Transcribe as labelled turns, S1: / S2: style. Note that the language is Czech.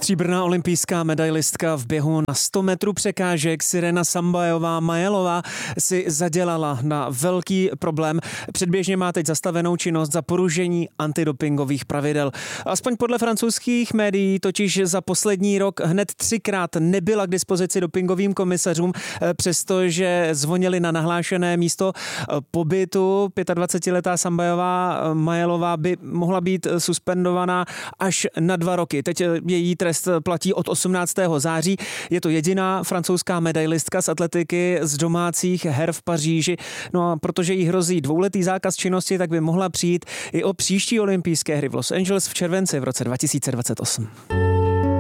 S1: Stříbrná olympijská medailistka v běhu na 100 metrů překážek Sirena Sambajová-Majelová si zadělala na velký problém. Předběžně má teď zastavenou činnost za porušení antidopingových pravidel. Aspoň podle francouzských médií totiž za poslední rok hned 3krát nebyla k dispozici dopingovým komisařům, přestože zvonili na nahlášené místo pobytu. 25letá Sambajová-Majelová by mohla být suspendovaná až na 2 roky. Teď její trest platí od 18. září. Je to jediná francouzská medailistka z atletiky z domácích her v Paříži. No a protože jí hrozí 2letý zákaz činnosti, tak by mohla přijít i o příští olympijské hry v Los Angeles v červenci v roce 2028.